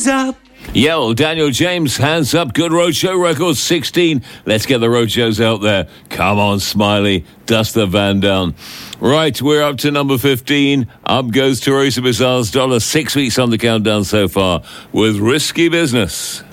Roadshows up. Yo, Daniel James, Hands Up, Good Roadshow Records 16. Let's get the roadshows out there. Come on, Smiley, dust the van down. Right, we're up to number 15. Up goes Teresa Bizarre's dollar. 6 weeks on the countdown so far with Risky Business.